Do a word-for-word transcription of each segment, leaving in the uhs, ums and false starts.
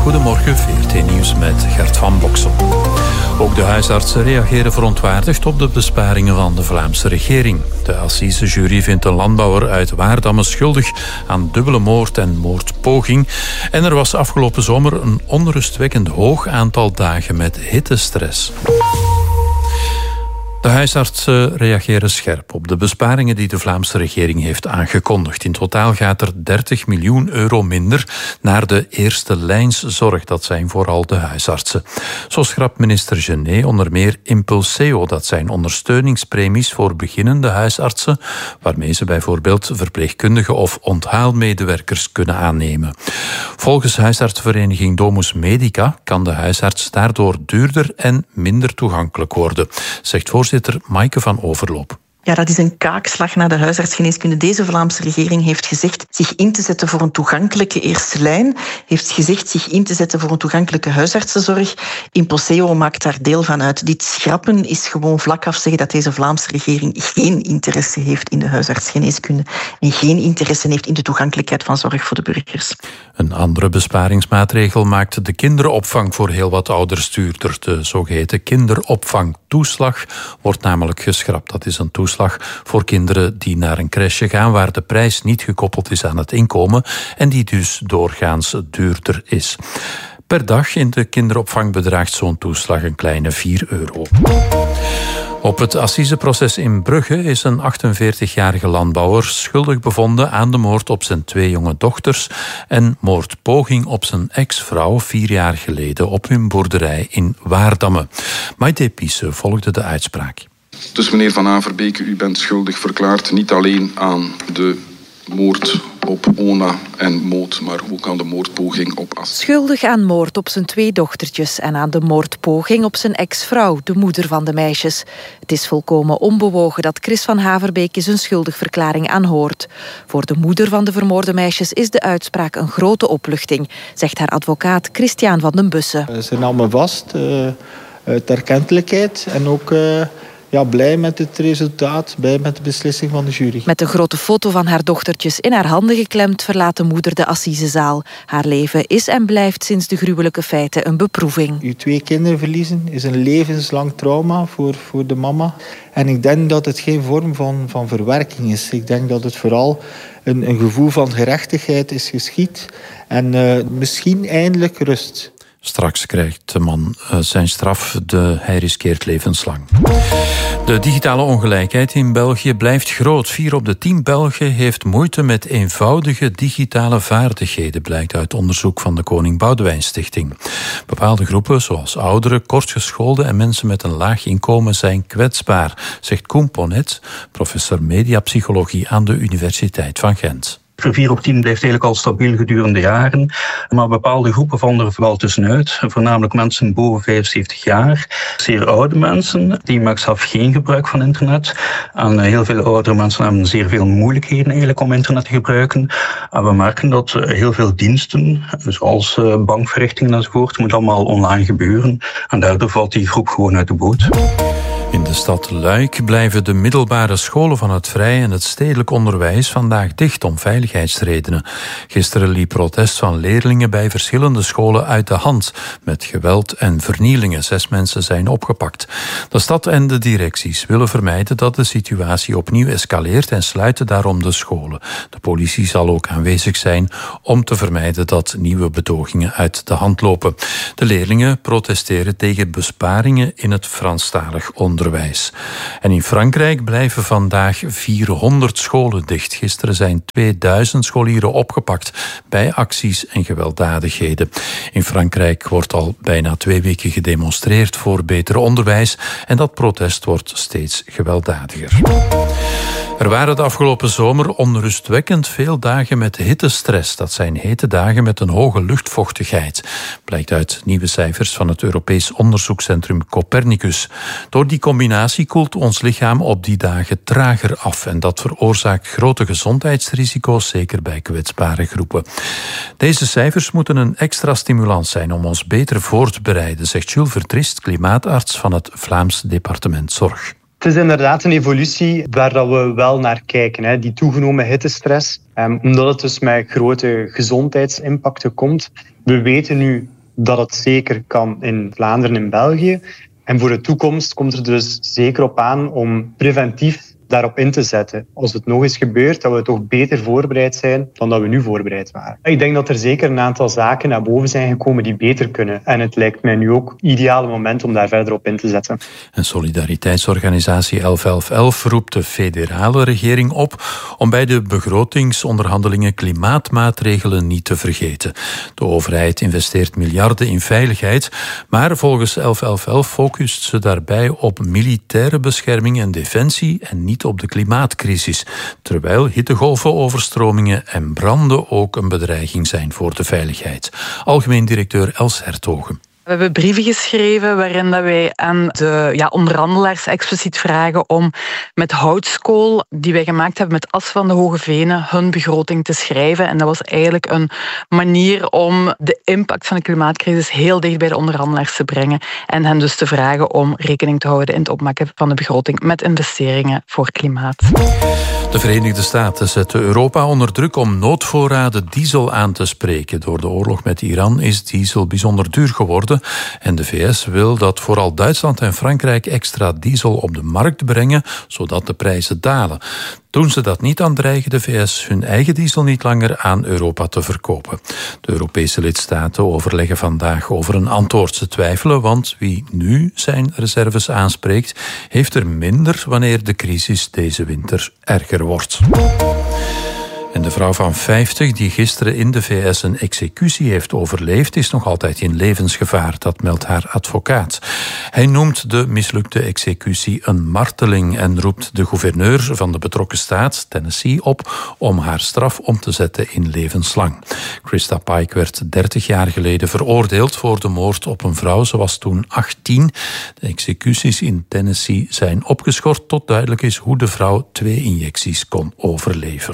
Goedemorgen, V R T-nieuws met Gert van Boksel. Ook de huisartsen reageren verontwaardigd op de besparingen van de Vlaamse regering. De assisejury vindt een landbouwer uit Waardamme schuldig aan dubbele moord en moordpoging. En er was afgelopen zomer een onrustwekkend hoog aantal dagen met hittestress. De huisartsen reageren scherp op de besparingen die de Vlaamse regering heeft aangekondigd. In totaal gaat er dertig miljoen euro minder naar de eerste lijnszorg. Dat zijn vooral de huisartsen. Zo schrapt minister Genet onder meer Impulseo. Dat zijn ondersteuningspremies voor beginnende huisartsen, waarmee ze bijvoorbeeld verpleegkundigen of onthaalmedewerkers kunnen aannemen. Volgens huisartsenvereniging Domus Medica kan de huisarts daardoor duurder en minder toegankelijk worden, zegt voorzitter Maaike van Overloop. Ja, dat is een kaakslag naar de huisartsgeneeskunde. Deze Vlaamse regering heeft gezegd zich in te zetten voor een toegankelijke eerste lijn, heeft gezegd zich in te zetten voor een toegankelijke huisartsenzorg. Impulseo maakt daar deel van uit. Dit schrappen is gewoon vlak af zeggen dat deze Vlaamse regering geen interesse heeft in de huisartsgeneeskunde en geen interesse heeft in de toegankelijkheid van zorg voor de burgers. Een andere besparingsmaatregel maakt de kinderopvang voor heel wat ouders duurder. De zogeheten kinderopvangtoeslag wordt namelijk geschrapt. Dat is een toeslag voor kinderen die naar een crèche gaan waar de prijs niet gekoppeld is aan het inkomen en die dus doorgaans duurder is. Per dag in de kinderopvang bedraagt zo'n toeslag een kleine vier euro. Op het assiseproces in Brugge is een achtenveertigjarige landbouwer schuldig bevonden aan de moord op zijn twee jonge dochters en moordpoging op zijn ex-vrouw vier jaar geleden op hun boerderij in Waardamme. Maite Piesse volgde de uitspraak. Dus meneer Van Averbeek, u bent schuldig verklaard niet alleen aan de moord op Ona en Maud, maar ook aan de moordpoging op As. Schuldig aan moord op zijn twee dochtertjes en aan de moordpoging op zijn ex-vrouw, de moeder van de meisjes. Het is volkomen onbewogen dat Chris Van Haverbeek zijn schuldigverklaring aanhoort. Voor de moeder van de vermoorde meisjes is de uitspraak een grote opluchting, zegt haar advocaat Christian van den Bussen. Ze nam me vast uh, uit erkentelijkheid en ook Uh... Ja, blij met het resultaat, blij met de beslissing van de jury. Met een grote foto van haar dochtertjes in haar handen geklemd verlaat de moeder de assisezaal. Haar leven is en blijft sinds de gruwelijke feiten een beproeving. Uw twee kinderen verliezen is een levenslang trauma voor, voor de mama. En ik denk dat het geen vorm van, van verwerking is. Ik denk dat het vooral een, een gevoel van gerechtigheid is geschied. En uh, misschien eindelijk rust. Straks krijgt de man zijn straf, de, hij riskeert levenslang. De digitale ongelijkheid in België blijft groot. Vier op de tien Belgen heeft moeite met eenvoudige digitale vaardigheden, blijkt uit onderzoek van de Koning Boudewijn Stichting. Bepaalde groepen, zoals ouderen, kortgeschoolden en mensen met een laag inkomen, zijn kwetsbaar, zegt Koen Ponnet, professor mediapsychologie aan de Universiteit van Gent. vier op tien blijft eigenlijk al stabiel gedurende jaren. Maar bepaalde groepen vallen er vooral tussenuit. Voornamelijk mensen boven vijfenzeventig jaar. Zeer oude mensen, die maken zelf geen gebruik van internet. En heel veel oudere mensen hebben zeer veel moeilijkheden eigenlijk om internet te gebruiken. En we merken dat heel veel diensten, zoals bankverrichtingen enzovoort, moet allemaal online gebeuren. En daardoor valt die groep gewoon uit de boot. In de stad Luik blijven de middelbare scholen van het vrij en het stedelijk onderwijs vandaag dicht om veiligheidsredenen. Gisteren liep protest van leerlingen bij verschillende scholen uit de hand met geweld en vernielingen. Zes mensen zijn opgepakt. De stad en de directies willen vermijden dat de situatie opnieuw escaleert en sluiten daarom de scholen. De politie zal ook aanwezig zijn om te vermijden dat nieuwe betogingen uit de hand lopen. De leerlingen protesteren tegen besparingen in het Franstalig onderwijs. En in Frankrijk blijven vandaag vierhonderd scholen dicht. Gisteren zijn tweeduizend scholieren opgepakt bij acties en gewelddadigheden. In Frankrijk wordt al bijna twee weken gedemonstreerd voor beter onderwijs en dat protest wordt steeds gewelddadiger. Er waren de afgelopen zomer onrustwekkend veel dagen met hittestress. Dat zijn hete dagen met een hoge luchtvochtigheid. Blijkt uit nieuwe cijfers van het Europees onderzoekscentrum Copernicus. Door die combinatie koelt ons lichaam op die dagen trager af. En dat veroorzaakt grote gezondheidsrisico's, zeker bij kwetsbare groepen. Deze cijfers moeten een extra stimulans zijn om ons beter voor te bereiden, zegt Jules Vertrist, klimaatarts van het Vlaams Departement Zorg. Het is inderdaad een evolutie waar we wel naar kijken. Hè. Die toegenomen hittestress, eh, omdat het dus met grote gezondheidsimpacten komt. We weten nu dat het zeker kan in Vlaanderen en België. En voor de toekomst komt er dus zeker op aan om preventief daarop in te zetten. Als het nog eens gebeurt, dat we toch beter voorbereid zijn dan dat we nu voorbereid waren. Ik denk dat er zeker een aantal zaken naar boven zijn gekomen die beter kunnen. En het lijkt mij nu ook het ideale moment om daar verder op in te zetten. Een solidariteitsorganisatie elf elf elf roept de federale regering op om bij de begrotingsonderhandelingen klimaatmaatregelen niet te vergeten. De overheid investeert miljarden in veiligheid, maar volgens elf elf elf focust ze daarbij op militaire bescherming en defensie en niet op de klimaatcrisis, terwijl hittegolven, overstromingen en branden ook een bedreiging zijn voor de veiligheid. Algemeen directeur Els Hertogen. We hebben brieven geschreven waarin dat wij aan de ja, onderhandelaars expliciet vragen om met houtskool die wij gemaakt hebben met as van de Hoge Venen hun begroting te schrijven. En dat was eigenlijk een manier om de impact van de klimaatcrisis heel dicht bij de onderhandelaars te brengen en hen dus te vragen om rekening te houden in het opmaken van de begroting met investeringen voor klimaat. De Verenigde Staten zetten Europa onder druk om noodvoorraden diesel aan te spreken. Door de oorlog met Iran is diesel bijzonder duur geworden. En de V S wil dat vooral Duitsland en Frankrijk extra diesel op de markt brengen, zodat de prijzen dalen. Doen ze dat niet, dan dreigen de V S hun eigen diesel niet langer aan Europa te verkopen. De Europese lidstaten overleggen vandaag over een antwoord. Ze twijfelen, want wie nu zijn reserves aanspreekt, heeft er minder wanneer de crisis deze winter erger wordt. En de vrouw van vijftig die gisteren in de V S een executie heeft overleefd, is nog altijd in levensgevaar. Dat meldt haar advocaat. Hij noemt de mislukte executie een marteling en roept de gouverneur van de betrokken staat, Tennessee, op om haar straf om te zetten in levenslang. Krista Pike werd dertig jaar geleden veroordeeld voor de moord op een vrouw. Ze was toen achttien. De executies in Tennessee zijn opgeschort tot duidelijk is hoe de vrouw twee injecties kon overleven.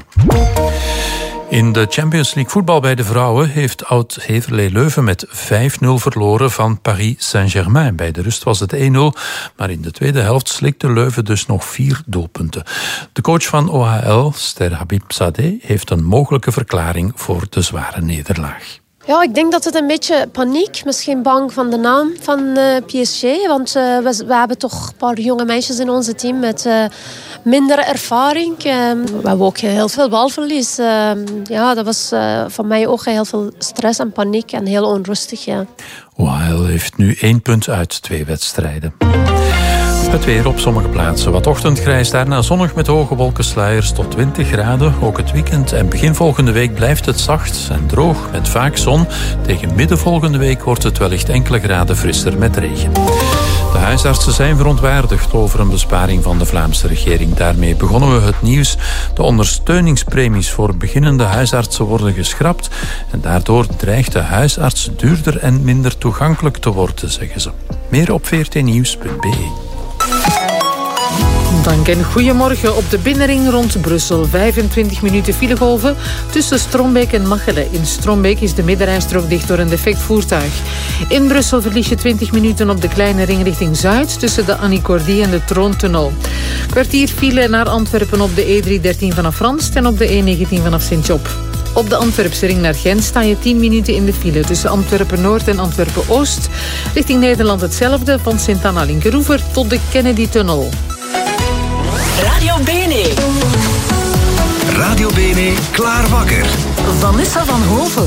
In de Champions League voetbal bij de vrouwen heeft oud-Heverlee Leuven met vijf nul verloren van Paris Saint-Germain. Bij de rust was het één nul, maar in de tweede helft slikte Leuven dus nog vier doelpunten. De coach van O H L, Ster Habib Sadeh, heeft een mogelijke verklaring voor de zware nederlaag. Ja, ik denk dat het een beetje paniek, misschien bang van de naam van uh, P S G. Want uh, we, we hebben toch een paar jonge meisjes in ons team met uh, minder ervaring. Uh, we hebben ook heel veel balverlies. Uh, ja, dat was uh, voor mij ook heel veel stress en paniek en heel onrustig. Ja. O H L heeft nu één punt uit twee wedstrijden. Het weer op sommige plaatsen. Wat ochtendgrijs, daarna zonnig met hoge wolkensluiers tot twintig graden. Ook het weekend en begin volgende week blijft het zacht en droog met vaak zon. Tegen midden volgende week wordt het wellicht enkele graden frisser met regen. De huisartsen zijn verontwaardigd over een besparing van de Vlaamse regering. Daarmee begonnen we het nieuws. De ondersteuningspremies voor beginnende huisartsen worden geschrapt. En daardoor dreigt de huisarts duurder en minder toegankelijk te worden, zeggen ze. Meer op v r t nieuws punt b e. Dank en goedemorgen. Op de binnenring rond Brussel. vijfentwintig minuten filegolven tussen Strombeek en Machelen. In Strombeek is de middenrijstrook dicht door een defect voertuig. In Brussel verlies je twintig minuten op de kleine ring richting Zuid tussen de Annie Cordy en de Troontunnel. Kwartier file naar Antwerpen op de E driehonderddertien vanaf Franst en op de E negentien vanaf Sint-Job. Op de Antwerpse ring naar Gent sta je tien minuten in de file tussen Antwerpen-Noord en Antwerpen-Oost. Richting Nederland hetzelfde, van Sint-Anna-Linkeroever tot de Kennedy-tunnel. Radio Bene. Radio Bene, klaar wakker. Vanessa van Hoven.